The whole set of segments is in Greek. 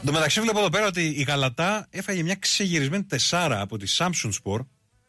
Εν τω μεταξύ, βλέπω εδώ πέρα ότι η Γαλατά έφαγε μια ξεγυρισμένη 4 από τη Samsunspor.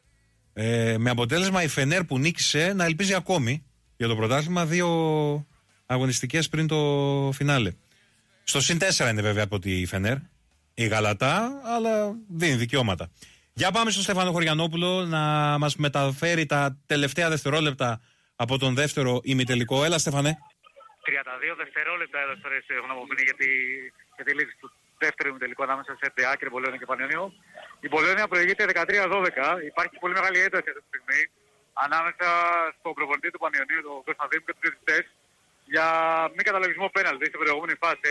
Με αποτέλεσμα η Φενέρ που νίκησε να ελπίζει ακόμη για το πρωτάθλημα 2 αγωνιστικές πριν το φινάλε. Στο συν 4 είναι βέβαια από τη Φενέρ η Γαλατά, αλλά δίνει δικαιώματα. Για πάμε στον Στέφανο Χωριανόπουλο να μας μεταφέρει τα τελευταία δευτερόλεπτα από τον δεύτερο ημιτελικό. Έλα, Στέφανε. 32 δευτερόλεπτα έδωσε τώρα η γνωμοσύνη για τη λήξη του δεύτερου ημιτελικού ανάμεσα σε Άκρη, Μπολόνια και Πανιόνιο. Η Μπολόνια προηγείται 13-12. Υπάρχει πολύ μεγάλη ένταση αυτή τη στιγμή ανάμεσα στον προπονητή του Πανιονίου, τον Κωνσταντίνου, και τους διαιτητές για μη καταλογισμό πέναλτι στην προηγούμενη φάση.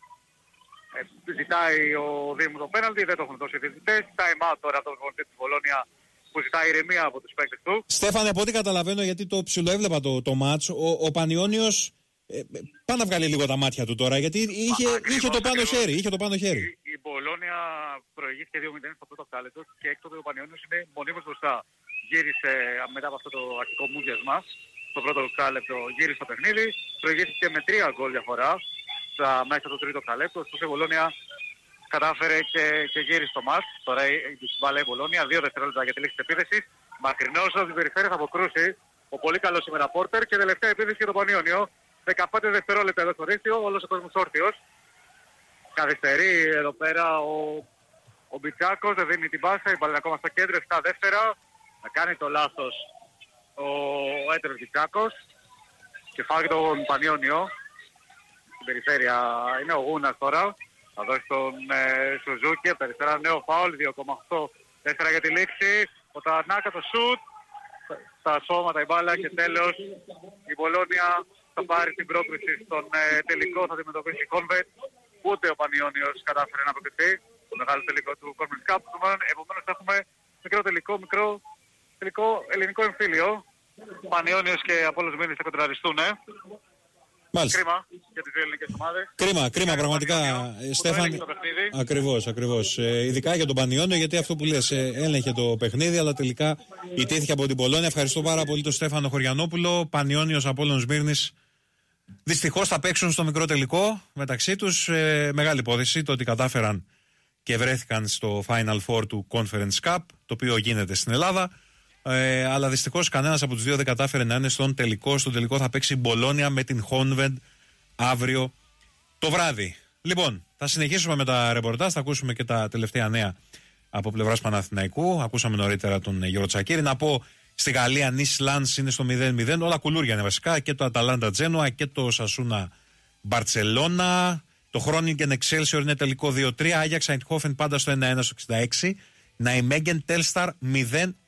Ζητάει ο Δήμου το πέναλτι, δεν το έχουν δώσει οι διαιτητές. Time out τώρα από τον προπονητή της Μπολόνια που ζητάει ηρεμία από τους παίκτες του. Στέφανε, από ό,τι καταλαβαίνω, γιατί το ψιλοέβλεπα το μάτς, ο Πανιόνιος πάει να βγάλει λίγο τα μάτια του τώρα, γιατί είχε το πάνω χέρι. Η Μπολόνια προηγήθηκε 2-0 στο πρώτο κάλετο και έκτοτε ο Πανιόνιος είναι μονίμως μπροστά. Γύρισε μετά από αυτό το αρχικό μούδιασμα στο πρώτο κάλεπτο, γύρισε το παιχνίδι, προηγήθηκε με 3 γκολ διαφορά μέσα στο τρίτο κάλεπτο. Ωστόσο η Μπολόνια κατάφερε και γύρισε το μάτς. Τώρα η μπάλα η Μπολόνια, 2 δευτερόλεπτα για τη λήξη της επίθεσης. Μακρινός από την περιφέρεια θα αποκρούσει ο πολύ καλός σήμερα Πόρτερ και τελευταία επίθεση για τον Πανιόνιο. 15 δευτερόλεπτα εδώ στο δίκτυο, όλος ο κόσμος όρθιος. Καθυστερεί εδώ πέρα ο Μπιτσάκος, δεν δίνει την πάσα, η μπάλα είναι ακόμα στο κέντρο, 7 δεύτερα. Θα κάνει το λάθος ο έτερος Μπιτσάκος και φάγει τον Πανιόνιο. Στην περιφέρεια είναι ο Γούνας τώρα. Θα δώσει τον Σουζούκη, περιστέρα νέο φάουλ, 2,8 4 για τη λήξη. Ο Τανάκα το σουτ, στα σώματα η μπάλα και τέλος η Μπολόνια θα πάρει την πρόκριση στον τελικό, θα αντιμετωπίσει η Convent. Ούτε ο Πανιόνιος κατάφερε να αποκριθεί το μεγάλο τελικό του Conference Cup. Επομένως θα έχουμε μικρό τελικό ελληνικό εμφύλιο. Πανιόνιος και Απόλλωνας Μήνης θα κοντραριστούν. Κρίμα για τις δύο ελληνικές ομάδες. Κρίμα πραγματικά, Στέφαν. Ακριβώς. Ειδικά για τον Πανιόνιο, γιατί αυτό που λες, έλεγχε το παιχνίδι, αλλά τελικά ιτήθηκε από την Πολώνια. Ευχαριστώ πάρα πολύ τον Στέφανο Χωριανόπουλο. Πανιόνιος, Απόλλωνας Μύρνης. Δυστυχώς θα παίξουν στο μικρό τελικό μεταξύ τους. Μεγάλη υπόθεση το ότι κατάφεραν και βρέθηκαν στο Final Four του Conference Cup, το οποίο γίνεται στην Ελλάδα. Αλλά δυστυχώς κανένας από τους δύο δεν κατάφερε να είναι στον τελικό. Στον τελικό θα παίξει η Μπολόνια με την Χόνβεντ αύριο το βράδυ. Λοιπόν, θα συνεχίσουμε με τα ρεπορτάζ, θα ακούσουμε και τα τελευταία νέα από πλευράς Παναθηναϊκού. Ακούσαμε νωρίτερα τον Γιώργο Τσακίρη. Να πω, στη Γαλλία Νις Λανς είναι στο 0-0. Όλα κουλούρια είναι βασικά. Και το Αταλάντα Τζένοα και το Σασούνα Μπαρτσελώνα. Το Χρόνιγκεν Εξέλσιορ είναι τελικό 2-3. Άγιαξ Αϊντχόφεν πάντα στο 1-1 στο 66. Ναϊμέγγεν Τέλσταρ